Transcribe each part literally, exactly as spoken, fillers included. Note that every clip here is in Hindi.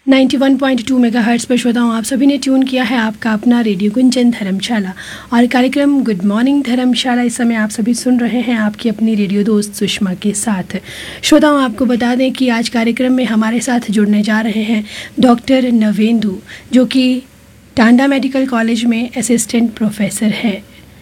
Ninety one point two megahertz पर श्रोताओं आप सभी ने ट्यून किया है आपका अपना रेडियो गुंजन धर्मशाला और कार्यक्रम गुड मॉर्निंग धर्मशाला। इस समय आप सभी सुन रहे हैं आपकी अपनी रेडियो दोस्त सुषमा के साथ। श्रोताओं आपको बता दें कि आज कार्यक्रम में हमारे साथ जुड़ने जा रहे हैं डॉक्टर नवेंदु, जो कि टांडा मेडिकल कॉलेज में असिस्टेंट प्रोफेसर हैं।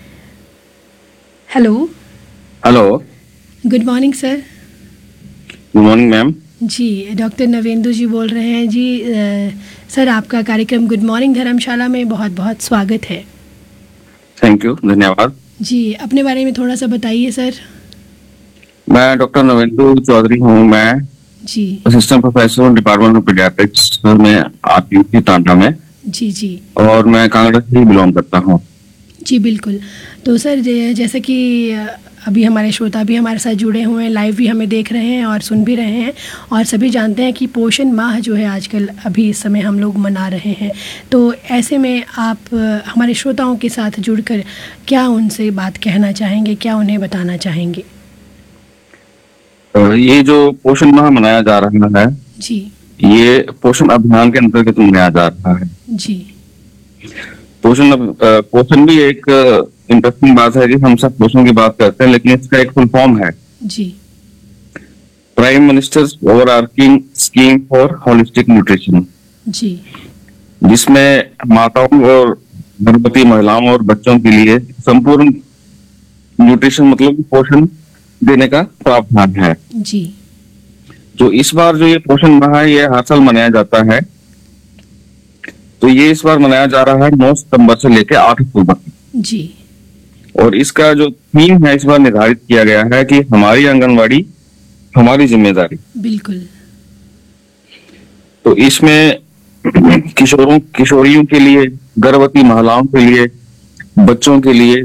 Hello hello, good morning sir. Good morning ma'am. जी, डॉक्टर नवेंदु जी बोल रहे हैं जी। आ, सर आपका कार्यक्रम गुड मॉर्निंग धर्मशाला में बहुत बहुत स्वागत है। थैंक यू, धन्यवाद। जी, अपने बारे में थोड़ा सा बताइए सर। मैं डॉक्टर नवेंदु चौधरी हूँ। मैं जी assistant professor department of paediatrics में आती हूँ टांडा में, जी जी और मैं कांगड़ा से ही बिलोंग करता हूँ। जी बिल्कुल। तो सर जे- जैसे कि अभी हमारे श्रोता भी हमारे साथ जुड़े हुए हैं, लाइव भी हमें देख रहे हैं और सुन भी रहे हैं, और सभी जानते हैं कि पोषण माह जो है आजकल अभी इस समय हम लोग मना रहे हैं। तो ऐसे में आप अ, हमारे श्रोताओं के साथ जुड़कर क्या उनसे बात कहना चाहेंगे, क्या उन्हें बताना चाहेंगे? अ, ये जो पोषण माह मनाया जा रहा है, जी ये पोषण अभियान के अंतर्गत मनाया जा रहा है। जी पोषण अ, पोषण भी एक इंटरेस्टिंग बात है कि हम सब पोषण की बात करते हैं, लेकिन इसका एक फुल फॉर्म है जी prime ministers overarching scheme for holistic nutrition, जी जिसमें माताओं और गर्भवती महिलाओं और बच्चों के लिए संपूर्ण न्यूट्रिशन मतलब पोषण देने का प्रावधान है। जी जो इस बार जो ये पोषण माह है, ये हर साल मनाया जाता है। तो ये इस बार मनाया जा रहा है नौ सितंबर से लेकर आठ अक्टूबर तक। जी और इसका जो थीम है इस बार निर्धारित किया गया है कि हमारी आंगनवाड़ी हमारी जिम्मेदारी। बिल्कुल। तो इसमें किशोरों किशोरियों के लिए, गर्भवती महिलाओं के लिए, बच्चों के लिए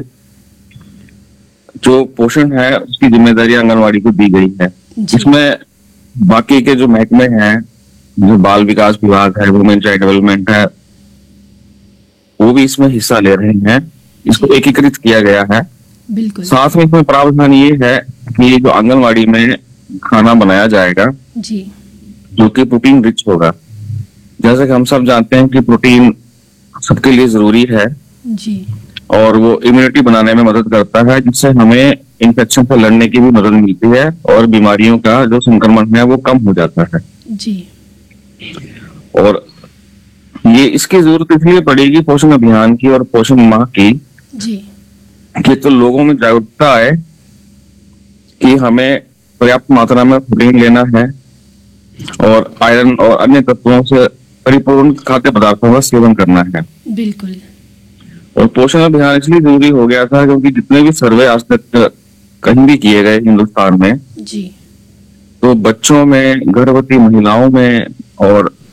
जो पोषण है उसकी जिम्मेदारी आंगनवाड़ी को दी गई है। जी इसमें बाकी के जो महकमे हैं, जो बाल विकास विभाग है, वुमेन चाइल्ड डेवलपमेंट है, वो भी इसमें हिस्सा ले रहे हैं। इसको एकीकृत किया गया है। बिल्कुल। साथ में इसमें प्रावधान ये है कि ये जो आंगनवाड़ी में खाना बनाया जाएगा जी जो कि प्रोटीन रिच होगा। जैसे कि हम सब जानते हैं कि प्रोटीन सबके लिए जरूरी है जी और वो इम्यूनिटी बनाने में मदद करता है, जिससे हमें इन्फेक्शन से लड़ने की भी मदद मिलती है और बीमारियों का जो संक्रमण है वो कम हो जाता है। जी और ये इसकी जरूरत इसलिए पड़ेगी पोषण अभियान की और पोषण माह की, जी कि तो लोगों में जागरूकता आए कि हमें पर्याप्त मात्रा में प्रोटीन लेना है और आयरन और अन्य तत्वों से परिपूर्ण खाद्य पदार्थों का सेवन करना है। बिल्कुल। और पोषण अभियान इसलिए जरूरी हो गया था क्योंकि जितने भी सर्वे आज तक कहीं भी किए गए हिंदुस्तान में, जी तो बच्चों में, गर्भवती महिलाओं में और